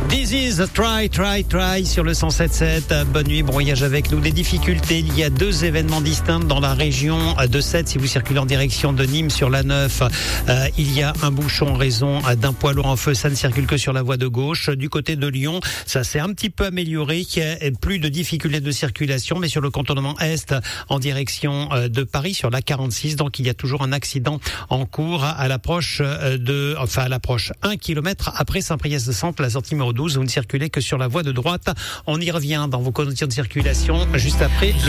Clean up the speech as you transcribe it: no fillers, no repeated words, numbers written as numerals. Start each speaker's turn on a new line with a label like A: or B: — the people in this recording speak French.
A: This is try sur le 107.7. Bonne nuit, brouillage avec nous. Des difficultés. Il y a 2 événements distincts dans la région de Sète. Si vous circulez en direction de Nîmes sur la 9, il y a un bouchon en raison d'un poids lourd en feu. Ça ne circule que sur la voie de gauche. Du côté de Lyon, ça s'est un petit peu amélioré. Plus de difficultés de circulation, mais sur le contournement Est en direction de Paris sur la 46. Donc il y a toujours un accident en cours à l'approche 1 kilomètre après Saint-Priest-de-Centre, la sortie numéro 12. Vous ne circulez que sur la voie de droite. On y revient dans vos conditions de circulation juste après.